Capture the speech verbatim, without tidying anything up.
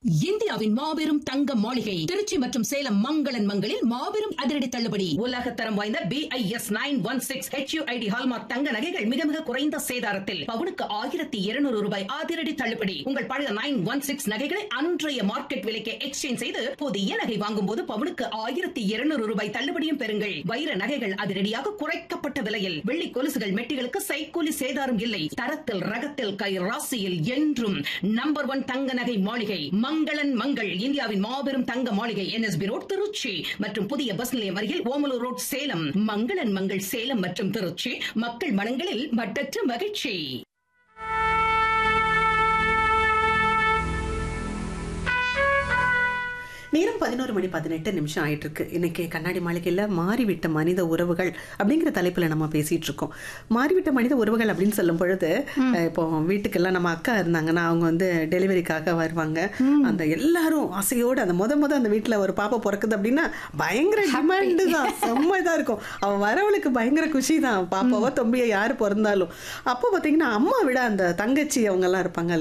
இந்தியாவின் மாபெரும் தங்க மாளிகை திருச்சி மற்றும் சேலம் மங்களன் மங்களில் மாபெரும் அதிரடி தள்ளுபடி. உலகத்தரம் வாய்ந்த B I S nine one six H you I D hallmark தங்க நகைகள் மிக மிக குறைந்த சேதாரத்தில் பவுனுக்கு ஆயிரத்தி இருநூறு ரூபாய் அதிரடி தள்ளுபடி. உங்கள் பழைய நைன் ஒன் சிக்ஸ் நகைகளை அன்றைய மார்க்கெட் விலைக்கு எக்ஸ்சேஞ்ச் செய்து புதிய நகை வாங்கும் போது பவுனுக்கு ஆயிரத்தி இருநூறு ரூபாய் தள்ளுபடியும் பெறுங்கள். வைர நகைகள் அதிரடியாக குறைக்கப்பட்ட விலையில், வெள்ளி கொலுசுகள் மெட்டிகளுக்கு சைக்கூலி சேதாரம் இல்லை. தரத்தில் ரகத்தில் கை ராசியில் என்றும் நம்பர் ஒன் தங்க நகை மாளிகை மங்களன் மங்கள். இந்தியாவின் மாபெரும் தங்க மாளிகை N S B road Trichy மற்றும் புதிய பஸ் நிலையம் அருகில் ஓமலூர் ரோட் சேலம். மங்களன் மங்கள் சேலம் மற்றும் திருச்சி, மக்கள் மனங்களில் மட்டற்ற மகிழ்ச்சி. நேரம் பதினோரு மணி பதினெட்டு நிமிஷம் ஆயிட்டு இருக்கு. இன்னைக்கு கண்ணாடி மாளிகையில் மாறிவிட்ட மனித உறவுகள் அப்படிங்கிற தலைப்பில் நம்ம பேசிட்டு இருக்கோம். மாறிவிட்ட மனித உறவுகள் அப்படின்னு சொல்லும் பொழுது, இப்போ வீட்டுக்கெல்லாம் நம்ம அக்கா இருந்தாங்கன்னா அவங்க வந்து டெலிவரிக்காக வருவாங்க. அந்த எல்லாரும் ஆசையோடு அந்த முத முத அந்த வீட்டில் ஒரு பாப்பா பிறக்குது அப்படின்னா பயங்கர டிமாண்டு தான், செம்ம இதாக இருக்கும். அவன் வரவளுக்கு பயங்கர குஷி தான், பாப்பாவோ தம்பியோ யார் பிறந்தாலும். அப்போ பார்த்தீங்கன்னா அம்மா விட அந்த தங்கச்சி அவங்கெல்லாம் இருப்பாங்க